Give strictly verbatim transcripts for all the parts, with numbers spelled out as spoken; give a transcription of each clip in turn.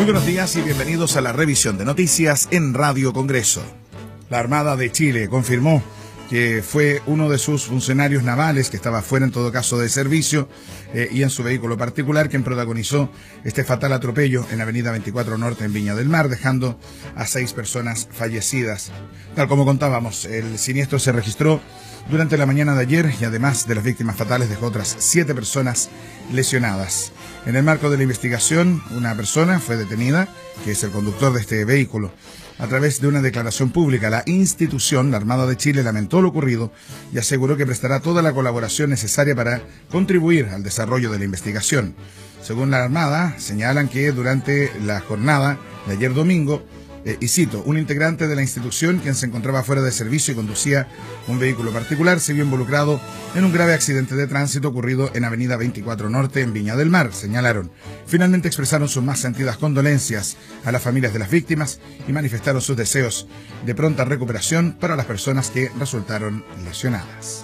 Muy buenos días y bienvenidos a la revisión de noticias en Radio Congreso. La Armada de Chile confirmó que fue uno de sus funcionarios navales, que estaba fuera en todo caso de servicio, eh, y en su vehículo particular, quien protagonizó este fatal atropello en Avenida veinticuatro Norte en Viña del Mar, dejando a seis personas fallecidas. Tal como contábamos, el siniestro se registró durante la mañana de ayer y además de las víctimas fatales dejó otras siete personas lesionadas. En el marco de la investigación, una persona fue detenida, que es el conductor de este vehículo. A través de una declaración pública, la institución, la Armada de Chile, lamentó lo ocurrido y aseguró que prestará toda la colaboración necesaria para contribuir al desarrollo de la investigación. Según la Armada, señalan que durante la jornada de ayer domingo, Eh, y cito, un integrante de la institución, quien se encontraba fuera de servicio y conducía un vehículo particular, se vio involucrado en un grave accidente de tránsito ocurrido en Avenida veinticuatro Norte en Viña del Mar, señalaron. Finalmente expresaron sus más sentidas condolencias a las familias de las víctimas y manifestaron sus deseos de pronta recuperación para las personas que resultaron lesionadas.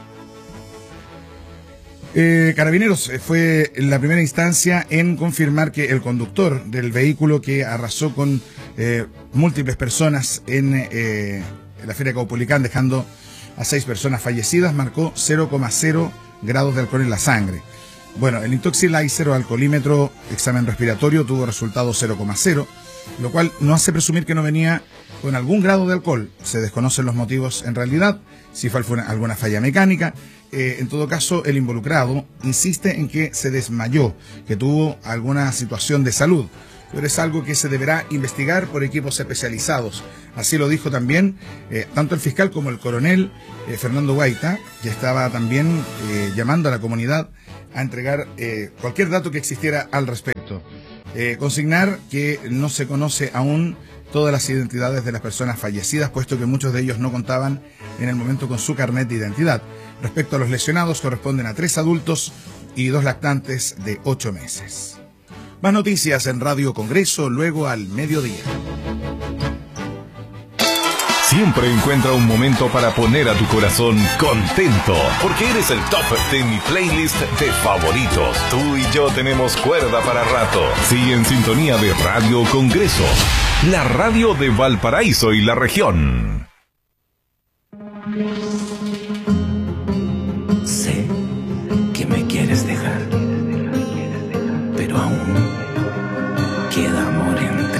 Eh, Carabineros fue la primera instancia en confirmar que el conductor del vehículo que arrasó con eh, múltiples personas en, eh, en la Feria Caupolicán, dejando a seis personas fallecidas, marcó cero coma cero grados de alcohol en la sangre. Bueno, el Intoxilizer o alcoholímetro examen respiratorio tuvo resultado cero coma cero, lo cual no hace presumir que no venía con algún grado de alcohol. Se desconocen los motivos en realidad, si fue alguna falla mecánica. Eh, en todo caso, el involucrado insiste en que se desmayó, que tuvo alguna situación de salud, pero es algo que se deberá investigar por equipos especializados. Así lo dijo también eh, tanto el fiscal como el coronel eh, Fernando Guaita, que estaba también eh, llamando a la comunidad a entregar eh, cualquier dato que existiera al respecto. Eh, consignar que no se conoce aún todas las identidades de las personas fallecidas, puesto que muchos de ellos no contaban en el momento con su carnet de identidad. Respecto a los lesionados, corresponden a tres adultos y dos lactantes de ocho meses. Más noticias en Radio Congreso, luego al mediodía. Siempre encuentra un momento para poner a tu corazón contento, porque eres el top de mi playlist de favoritos. Tú y yo tenemos cuerda para rato. Sigue en sintonía de Radio Congreso, la radio de Valparaíso y la región.